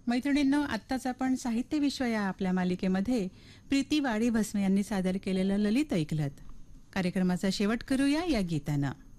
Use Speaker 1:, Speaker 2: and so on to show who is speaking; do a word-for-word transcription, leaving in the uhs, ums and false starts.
Speaker 1: मैत्रिणींनो, आत्ताच आपण साहित्य विश्व या आपल्या मालिकेमध्ये प्रीती वाडी भस्मे यांनी सादर केलेलं ललित ऐकलत. कार्यक्रमाचा शेवट करूया या गीतानं.